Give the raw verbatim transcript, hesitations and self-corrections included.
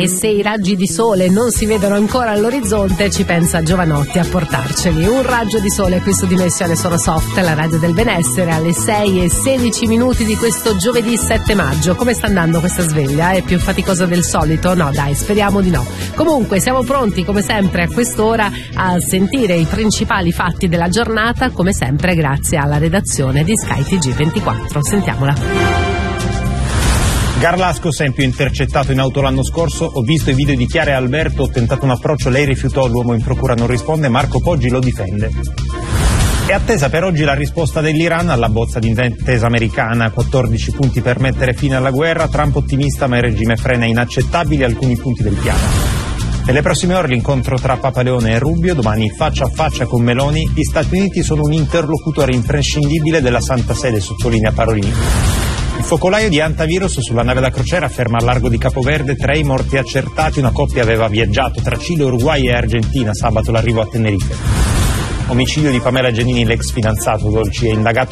e se i raggi di sole non si vedono ancora all'orizzonte ci pensa Giovanotti a portarceli. Un raggio di sole qui su Dimensione Sono Soft, la radio del benessere, alle sei e sedici minuti di questo giovedì sette maggio. Come sta andando questa sveglia? È più faticosa del solito? No dai, speriamo di no. Comunque siamo pronti come sempre a quest'ora a sentire i principali fatti della giornata, come sempre grazie alla redazione di Sky T G ventiquattro. Sentiamola. Garlasco, esempio intercettato in auto l'anno scorso, ho visto i video di Chiara e Alberto, ho tentato un approccio, lei rifiutò, l'uomo in procura non risponde, Marco Poggi lo difende. È attesa per oggi la risposta dell'Iran alla bozza di intesa americana, quattordici punti per mettere fine alla guerra, Trump ottimista ma il regime frena inaccettabili alcuni punti del piano. Nelle prossime ore l'incontro tra Papa Leone e Rubio, domani faccia a faccia con Meloni, gli Stati Uniti sono un interlocutore imprescindibile della Santa Sede, sottolinea Parolin. Il focolaio di antivirus sulla nave da crociera afferma al largo di Capoverde tre i morti accertati, una coppia aveva viaggiato tra Cile, Uruguay e Argentina, sabato l'arrivo a Tenerife. Omicidio di Pamela Giannini, l'ex fidanzato Dolci è indagato